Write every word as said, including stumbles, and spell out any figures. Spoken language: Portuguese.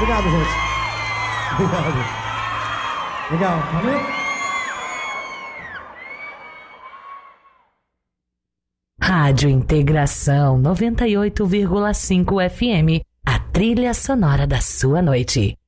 Obrigado, gente. Obrigado. Legal, valeu. Rádio Integração noventa e oito vírgula cinco F M, a trilha sonora da sua noite.